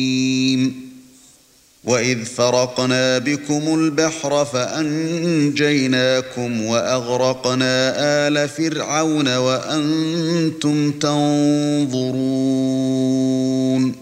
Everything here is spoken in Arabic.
وَإِذْ فَرَقْنَا بِكُمُ الْبَحْرَ فَأَنْجَيْنَاكُمْ وَأَغْرَقْنَا آلَ فِرْعَوْنَ وَأَنْتُمْ تَنظُرُونَ